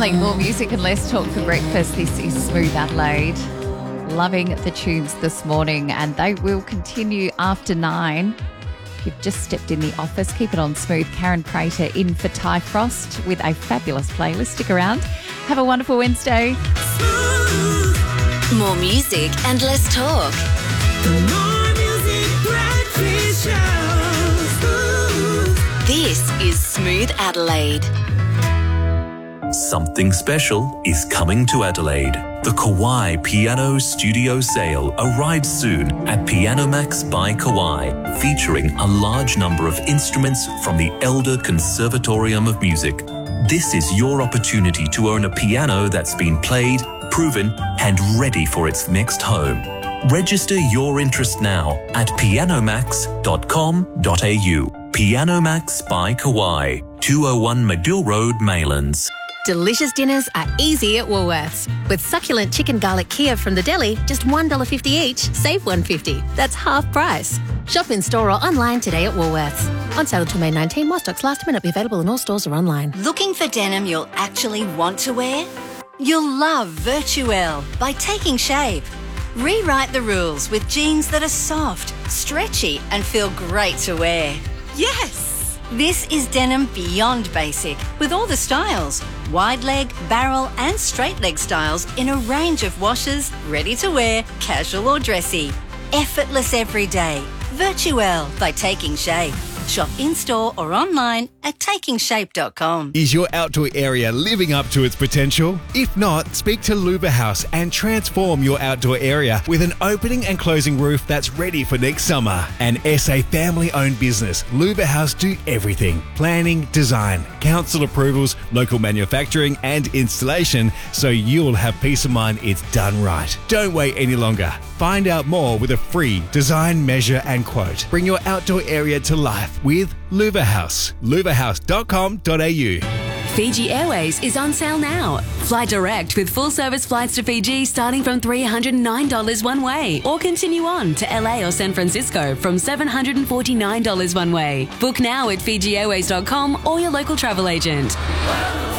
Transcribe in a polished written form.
playing more music and less talk for breakfast. This is Smooth Adelaide. Loving the tunes this morning, and they will continue after 9. If you've just stepped in the office, keep it on smooth. Karen Prater in for Ty Frost with a fabulous playlist. Stick around. Have a wonderful Wednesday. More music and less talk. More music, breakfast show. This is Smooth Adelaide. Something special is coming to Adelaide. The Kauai Piano Studio Sale arrives soon at Piano Max by Kauai, featuring a large number of instruments from the Elder Conservatorium of Music. This is your opportunity to own a piano that's been played, proven, and ready for its next home. Register your interest now at pianomax.com.au. Piano Max by Kauai, 201 Medill Road, Maylands. Delicious dinners are easy at Woolworths. With succulent chicken garlic Kiev from the deli, just $1.50 each, save $1.50. That's half price. Shop in store or online today at Woolworths. On sale until May 19, while stocks last, may not be available in all stores or online. Looking for denim you'll actually want to wear? You'll love Virtuelle by Taking Shape. Rewrite the rules with jeans that are soft, stretchy, and feel great to wear. Yes! This is denim beyond basic, with all the styles. Wide leg, barrel and straight leg styles in a range of washes, ready to wear, casual or dressy. Effortless every day. Virtuelle by Taking Shape. Shop in-store or online at takingshape.com. Is your outdoor area living up to its potential? If not, speak to Luba House and transform your outdoor area with an opening and closing roof that's ready for next summer. An SA family-owned business, Luba House do everything. Planning, design, council approvals, local manufacturing and installation, so you'll have peace of mind it's done right. Don't wait any longer. Find out more with a free design, measure and quote. Bring your outdoor area to life with Luva House. luvahouse.com.au. Fiji Airways is on sale now. Fly direct with full-service flights to Fiji starting from $309 one way, or continue on to LA or San Francisco from $749 one way. Book now at FijiAirways.com or your local travel agent.